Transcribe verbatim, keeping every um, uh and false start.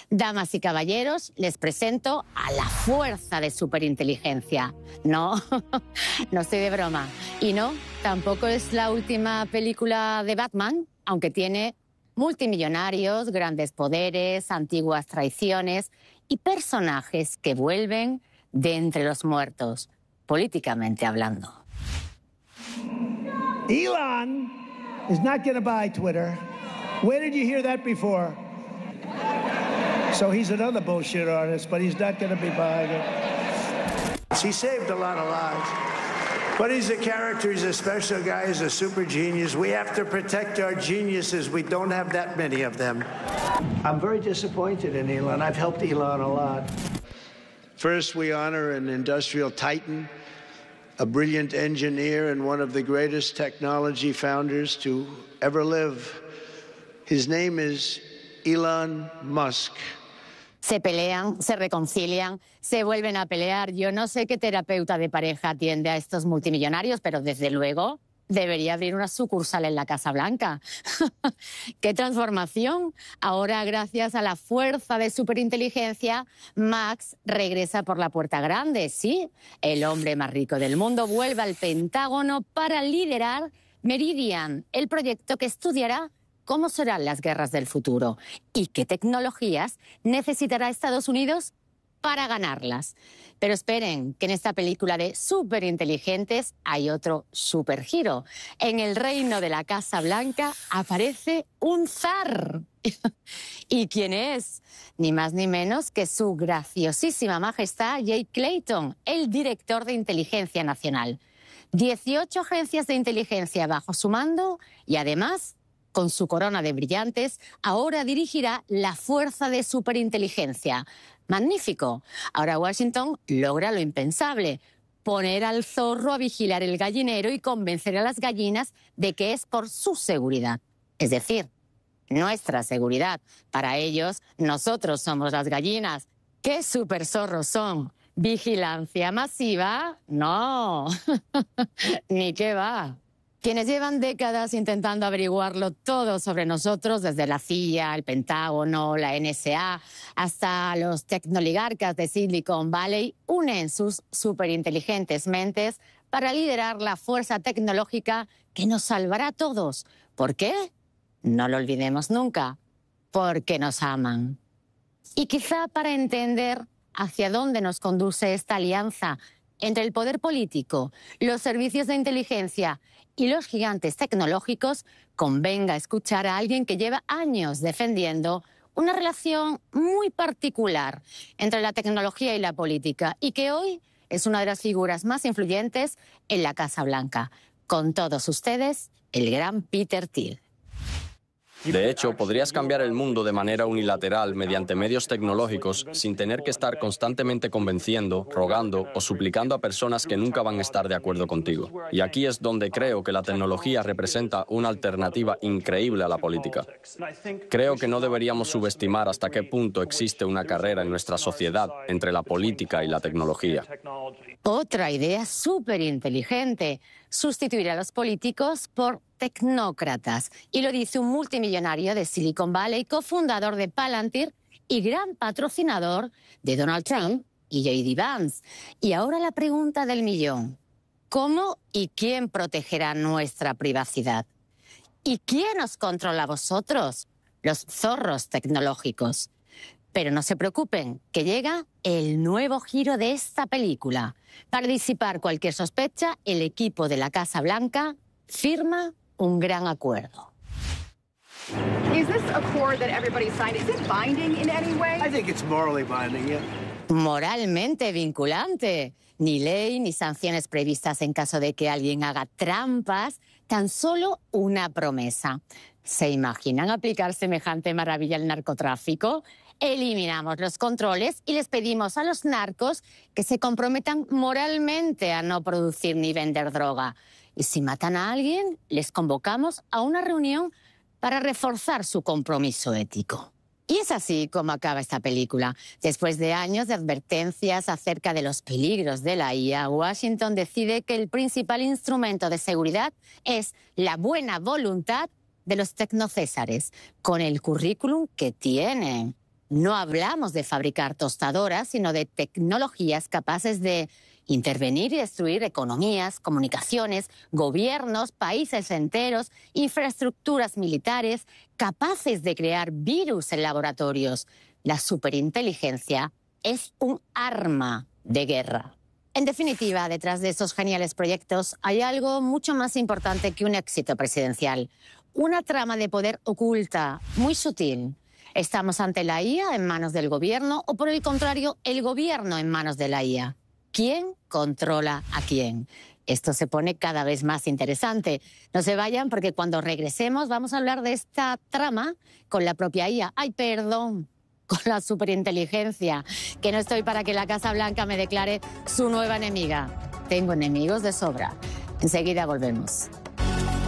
Damas y caballeros, les presento a la fuerza de superinteligencia. No, no estoy de broma. Y no, tampoco es la última película de Batman, aunque tiene multimillonarios, grandes poderes, antiguas traiciones y personajes que vuelven de entre los muertos, políticamente hablando. Elon is not going to buy Twitter. Where did you hear that before? So he's another bullshit artist, but he's not going to be buying it. He saved a lot of lives. But he's a character, he's a special guy, he's a super genius. We have to protect our geniuses. We don't have that many of them. I'm very disappointed in Elon. I've helped Elon a lot. First, we honor an industrial titan, a brilliant engineer and one of the greatest technology founders to ever live. His name is Elon Musk. Se pelean, se reconcilian, se vuelven a pelear. Yo no sé qué terapeuta de pareja atiende a estos multimillonarios, pero desde luego debería abrir una sucursal en la Casa Blanca. ¡Qué transformación! Ahora, gracias a la fuerza de superinteligencia, Max regresa por la puerta grande. Sí, el hombre más rico del mundo vuelve al Pentágono para liderar Meridian, el proyecto que estudiará cómo serán las guerras del futuro y qué tecnologías necesitará Estados Unidos para ganarlas. Pero esperen, que en esta película de superinteligentes hay otro supergiro. En el reino de la Casa Blanca aparece un zar. ¿Y quién es? Ni más ni menos que su graciosísima majestad Jake Clayton, el director de Inteligencia Nacional. dieciocho agencias de inteligencia bajo su mando y además, con su corona de brillantes, ahora dirigirá la fuerza de superinteligencia. ¡Magnífico! Ahora Washington logra lo impensable, poner al zorro a vigilar el gallinero y convencer a las gallinas de que es por su seguridad. Es decir, nuestra seguridad. Para ellos, nosotros somos las gallinas. ¿Qué superzorros son? ¿Vigilancia masiva? No, ni qué va. Quienes llevan décadas intentando averiguarlo todo sobre nosotros, desde la C I A, el Pentágono, la N S A, hasta los tecnoligarcas de Silicon Valley, unen sus superinteligentes mentes para liderar la fuerza tecnológica que nos salvará a todos. ¿Por qué? No lo olvidemos nunca. Porque nos aman. Y quizá para entender hacia dónde nos conduce esta alianza entre el poder político, los servicios de inteligencia y los gigantes tecnológicos, convenga escuchar a alguien que lleva años defendiendo una relación muy particular entre la tecnología y la política y que hoy es una de las figuras más influyentes en la Casa Blanca. Con todos ustedes, el gran Peter Thiel. De hecho, podrías cambiar el mundo de manera unilateral mediante medios tecnológicos sin tener que estar constantemente convenciendo, rogando o suplicando a personas que nunca van a estar de acuerdo contigo. Y aquí es donde creo que la tecnología representa una alternativa increíble a la política. Creo que no deberíamos subestimar hasta qué punto existe una carrera en nuestra sociedad entre la política y la tecnología. Otra idea súper inteligente: sustituir a los políticos por tecnócratas. Y lo dice un multimillonario de Silicon Valley, cofundador de Palantir y gran patrocinador de Donald Trump y J D Vance. Y ahora la pregunta del millón: ¿cómo y quién protegerá nuestra privacidad? ¿Y quién os controla a vosotros? Los zorros tecnológicos. Pero no se preocupen, que llega el nuevo giro de esta película. Para disipar cualquier sospecha, el equipo de la Casa Blanca firma un gran acuerdo. Is this accord that everybody signed, is it binding in any way? I think it's morally binding, yeah. Moralmente vinculante. Ni ley ni sanciones previstas en caso de que alguien haga trampas, tan solo una promesa. ¿Se imaginan aplicar semejante maravilla al narcotráfico? Eliminamos los controles y les pedimos a los narcos que se comprometan moralmente a no producir ni vender droga. Y si matan a alguien, les convocamos a una reunión para reforzar su compromiso ético. Y es así como acaba esta película. Después de años de advertencias acerca de los peligros de la I A, Washington decide que el principal instrumento de seguridad es la buena voluntad de los tecnocésares, con el currículum que tienen. no hablamos de fabricar tostadoras, sino de tecnologías capaces de intervenir y destruir economías, comunicaciones, gobiernos, países enteros, infraestructuras militares, capaces de crear virus en laboratorios. La superinteligencia es un arma de guerra. En definitiva, detrás de estos geniales proyectos hay algo mucho más importante que un éxito presidencial. Una trama de poder oculta, muy sutil. ¿Estamos ante la I A en manos del gobierno o, por el contrario, el gobierno en manos de la I A? ¿Quién controla a quién? Esto se pone cada vez más interesante. No se vayan porque cuando regresemos vamos a hablar de esta trama con la propia I A. ¡Ay, perdón! Con la superinteligencia, que no estoy para que la Casa Blanca me declare su nueva enemiga. Tengo enemigos de sobra. Enseguida volvemos.